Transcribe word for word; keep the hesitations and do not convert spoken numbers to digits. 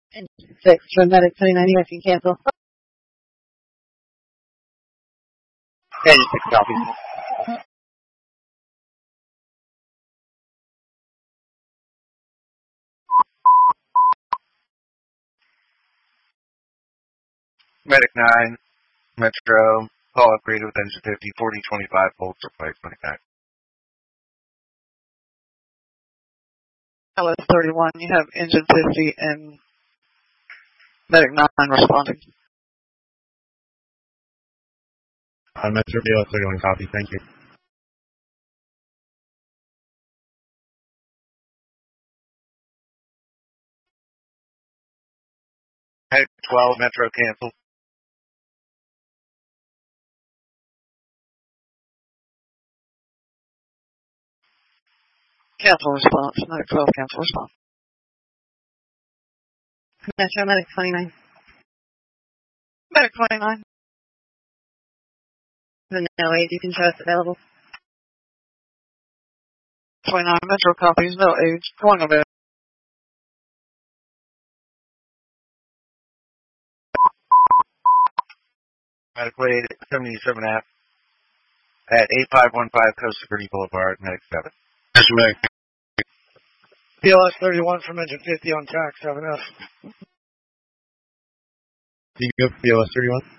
Engine six for Medic three ninety, I can cancel. Engine six copy. Medic nine, Metro, call upgraded with engine fifty, forty twenty-five volts or five twenty-nine. L S thirty-one, you have engine fifty and Medic nine responding. On Metro, B L S thirty-one copy, thank you. Medic twelve, Metro cancel. Cancel response, Medic twelve, cancel response. Metro, Medic twenty-nine. Medic twenty-nine. The no aid, you can show us available. twenty-nine, Metro copies, no aids, going available. Medic Wade, seventy-seven F at eighty-five fifteen Coast Security Boulevard, Medic seven. That's Medic. B L S thirty-one from engine fifty on tack seven F. Do you go for B L S thirty-one?